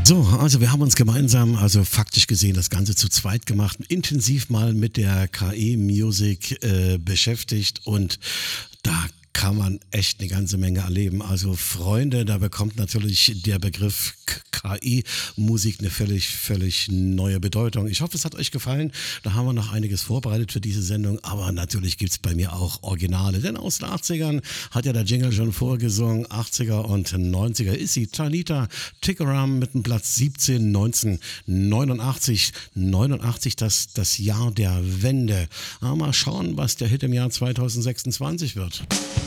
So, also wir haben uns gemeinsam, also faktisch gesehen, das Ganze zu zweit gemacht, intensiv mal mit der KI Music beschäftigt und da kann man echt eine ganze Menge erleben. Also Freunde, da bekommt natürlich der Begriff KI-Musik eine völlig neue Bedeutung. Ich hoffe, es hat euch gefallen. Da haben wir noch einiges vorbereitet für diese Sendung, aber natürlich gibt es bei mir auch Originale. Denn aus den 80ern hat ja der Jingle schon vorgesungen, 80er und 90er ist sie Tanita Tikaram mit dem Platz 17, 1989. 89, das Jahr der Wende. Mal schauen, was der Hit im Jahr 2026 wird.